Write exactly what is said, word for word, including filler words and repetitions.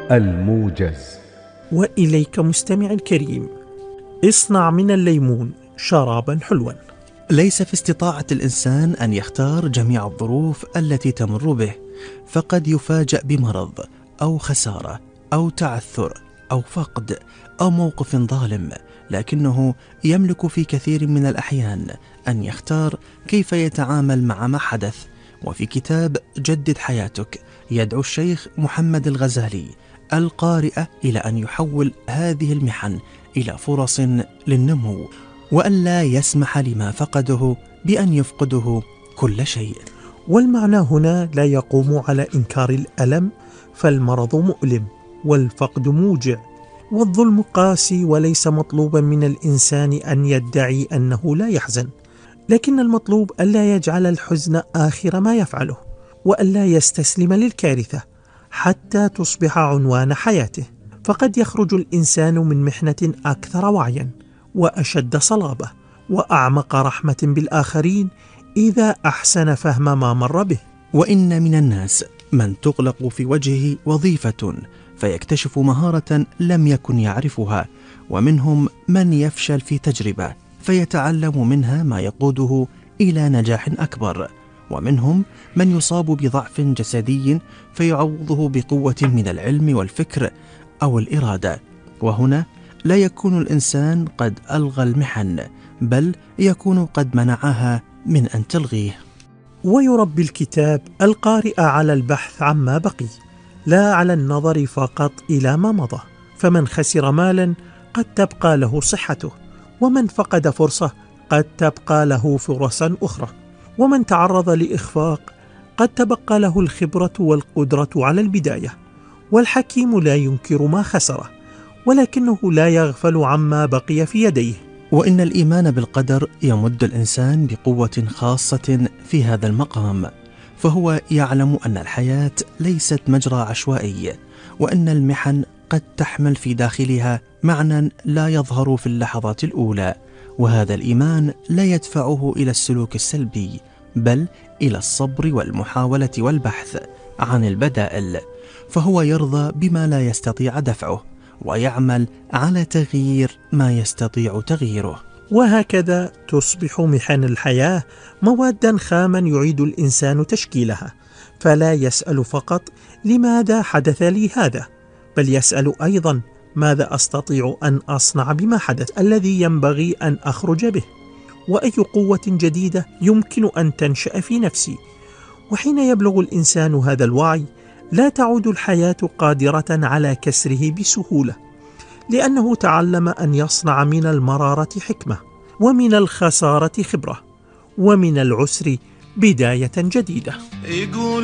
الموجز. وإليك مستمع الكريم، اصنع من الليمون شرابا حلوا. ليس في استطاعة الإنسان أن يختار جميع الظروف التي تمر به، فقد يفاجأ بمرض أو خسارة أو تعثر أو فقد أو موقف ظالم، لكنه يملك في كثير من الأحيان أن يختار كيف يتعامل مع ما حدث. وفي كتاب جدد حياتك يدعو الشيخ محمد الغزالي القارئ إلى أن يحول هذه المحن إلى فرص للنمو، وألا يسمح لما فقده بأن يفقده كل شيء. والمعنى هنا لا يقوم على إنكار الألم، فالمرض مؤلم والفقد موجع والظلم قاسي، وليس مطلوبا من الإنسان أن يدعي أنه لا يحزن، لكن المطلوب ألا يجعل الحزن آخر ما يفعله، وألا يستسلم للكارثة حتى تصبح عنوان حياته. فقد يخرج الإنسان من محنة أكثر وعيا وأشد صلابة وأعمق رحمة بالآخرين إذا أحسن فهم ما مر به. وإن من الناس من تغلق في وجهه وظيفة فيكتشف مهارة لم يكن يعرفها، ومنهم من يفشل في تجربة فيتعلم منها ما يقوده إلى نجاح أكبر، ومنهم من يصاب بضعف جسدي فيعوضه بقوة من العلم والفكر أو الإرادة. وهنا لا يكون الإنسان قد ألغى المحن، بل يكون قد منعها من أن تلغيه. ويربي الكتاب القارئ على البحث عما بقي، لا على النظر فقط إلى ما مضى. فمن خسر مالا قد تبقى له صحته، ومن فقد فرصة قد تبقى له فرصا أخرى، ومن تعرض لإخفاق قد تبقى له الخبرة والقدرة على البداية. والحكيم لا ينكر ما خسره، ولكنه لا يغفل عما بقي في يديه. وإن الإيمان بالقدر يمد الإنسان بقوة خاصة في هذا المقام، فهو يعلم أن الحياة ليست مجرى عشوائي، وأن المحن قد تحمل في داخلها معنى لا يظهر في اللحظات الأولى. وهذا الإيمان لا يدفعه إلى السلوك السلبي، بل إلى الصبر والمحاولة والبحث عن البدائل، فهو يرضى بما لا يستطيع دفعه ويعمل على تغيير ما يستطيع تغييره. وهكذا تصبح محن الحياة موادا خاما يعيد الإنسان تشكيلها، فلا يسأل فقط لماذا حدث لي هذا، بل يسأل أيضا ماذا أستطيع أن أصنع بما حدث الذي ينبغي أن أخرج به، وأي قوة جديدة يمكن أن تنشأ في نفسي. وحين يبلغ الإنسان هذا الوعي لا تعود الحياة قادرة على كسره بسهولة، لأنه تعلم أن يصنع من المرارة حكمة، ومن الخسارة خبرة، ومن العسر بداية جديدة.